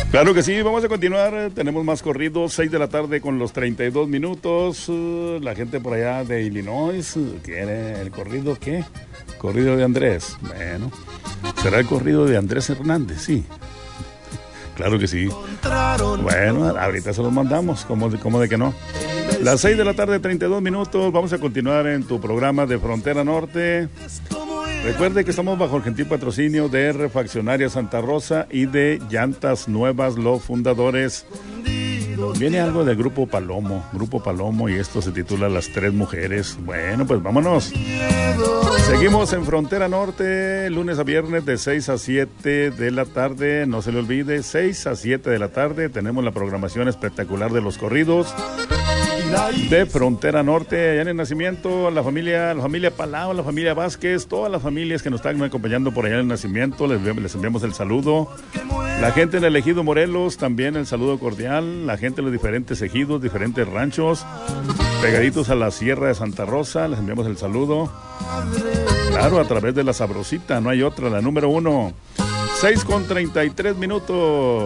Claro que sí, vamos a continuar. Tenemos más corridos, 6 de la tarde con los 32 minutos. La gente por allá de Illinois quiere el corrido, ¿qué? Corrido de Andrés. Bueno, será el corrido de Andrés Hernández, sí. Claro que sí. Bueno, ahorita se los mandamos, como de que no. Las 6 de la tarde, 32 minutos. Vamos a continuar en tu programa de Frontera Norte. Recuerde que estamos bajo el gentil patrocinio de Refaccionaria Santa Rosa y de Llantas Nuevas, los fundadores. Viene algo del Grupo Palomo, y esto se titula Las Tres Mujeres. Bueno, pues vámonos. Seguimos en Frontera Norte, lunes a viernes de 6 a 7 de la tarde. No se le olvide, 6 a 7 de la tarde tenemos la programación espectacular de los corridos de Frontera Norte, allá en el Nacimiento, la familia Palau, la familia Vázquez, todas las familias que nos están acompañando por allá en el Nacimiento, les enviamos el saludo. La gente en el Ejido Morelos, también el saludo cordial. La gente en los diferentes ejidos, diferentes ranchos, pegaditos a la Sierra de Santa Rosa, les enviamos el saludo. Claro, a través de La Sabrosita, no hay otra, la número 1. 6 con 33 minutos.